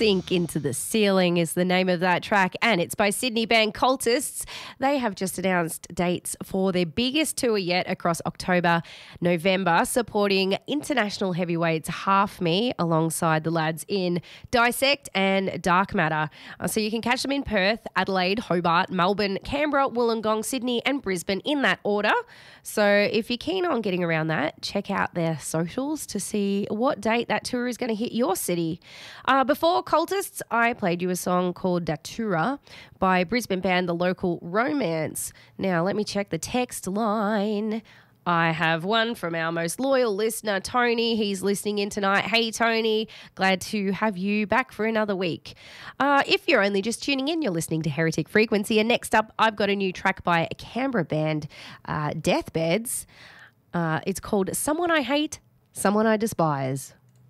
Sink into the Ceiling is the name of that track, and it's by Sydney band Cultists. They have just announced dates for their biggest tour yet across October, November, supporting international heavyweights Half Me alongside the lads in Dissect and Dark Matter. So you can catch them in Perth, Adelaide, Hobart, Melbourne, Canberra, Wollongong, Sydney and Brisbane in that order. So if you're keen on getting around that, check out their socials to see what date that tour is going to hit your city. Before Cultists, I played you a song called Datura by Brisbane band The Local Romance. Now, let me check the text line. I have one from our most loyal listener, Tony. He's listening in tonight. Hey, Tony. Glad to have you back for another week. If you're only just tuning in, you're listening to Heretic Frequency. And next up, I've got a new track by a Canberra band, Deathbeds. It's called Someone I Hate, Someone I Despise.